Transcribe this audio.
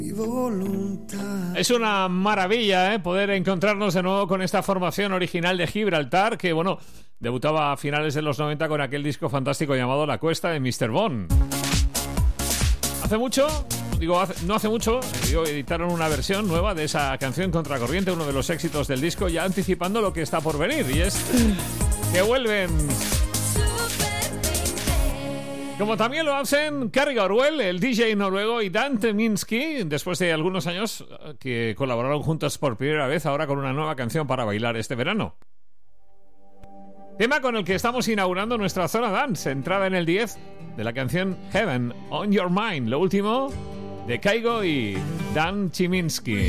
Es una maravilla, poder encontrarnos de nuevo con esta formación original de Gibraltar, que bueno, debutaba a finales de los 90 con aquel disco fantástico llamado La Cuesta de Mr. Bond. No hace mucho, editaron una versión nueva de esa canción Contracorriente, uno de los éxitos del disco, ya anticipando lo que está por venir, y es que vuelven. Como también lo hacen Carrie Orwell, el DJ noruego, y Dan Tyminski, después de algunos años que colaboraron juntos por primera vez, ahora con una nueva canción para bailar este verano. Tema con el que estamos inaugurando nuestra zona dance, entrada en el 10 de la canción Heaven on Your Mind, lo último de Kygo y Dan Tyminski.